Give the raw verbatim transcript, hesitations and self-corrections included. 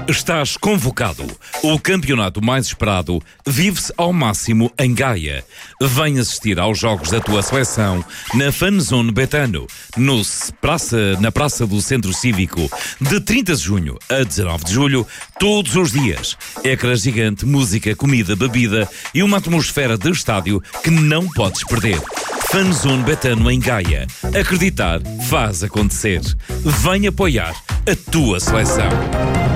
Estás convocado. O campeonato mais esperado vive-se ao máximo em Gaia. Vem assistir aos jogos da tua seleção na Fanzone Betano, no praça, na Praça do Centro Cívico, de trinta de junho a dezanove de julho, todos os dias. Ecrã gigante, música, comida, bebida e uma atmosfera de estádio que não podes perder. Fanzone Betano em Gaia. Acreditar faz acontecer. Vem apoiar a tua seleção.